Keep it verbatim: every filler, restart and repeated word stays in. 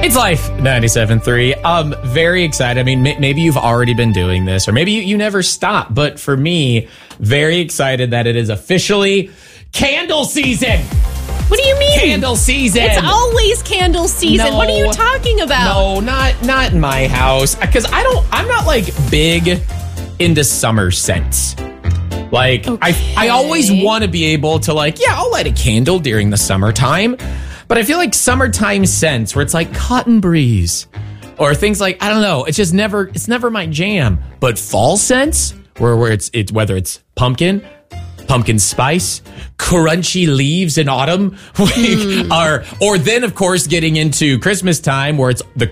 It's Life ninety-seven point three. Um, very excited. I mean, m- maybe you've already been doing this, or maybe you, you never stop. But for me, very excited that it is officially candle season. What do you mean? Candle season. It's always candle season. No, what are you talking about? No, not not in my house. Because I don't. I'm not like big into summer scents. Like Okay. I, I always want to be able to like, yeah, I'll light a candle during the summertime. But I feel like summertime scents where it's like cotton breeze or things like, I don't know. It's just never, it's never my jam. But fall scents where, where it's, it's, whether it's pumpkin, pumpkin spice, crunchy leaves in autumn, mm. are, or then of course getting into Christmas time where it's the